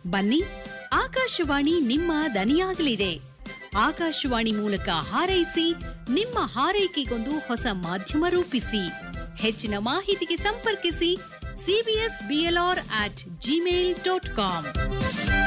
ಬನ್ನಿ, ಆಕಾಶವಾಣಿ ನಿಮ್ಮ ದನಿಯಾಗಲಿದೆ. ಆಕಾಶವಾಣಿ ಮೂಲಕ ಹಾರೈಸಿ, ನಿಮ್ಮ ಹಾರೈಕೆಗೊಂದು ಹೊಸ ಮಾಧ್ಯಮ ರೂಪಿಸಿ. ಹೆಚ್ಚಿನ ಮಾಹಿತಿಗೆ ಸಂಪರ್ಕಿಸಿ cbsblr@gmail.com.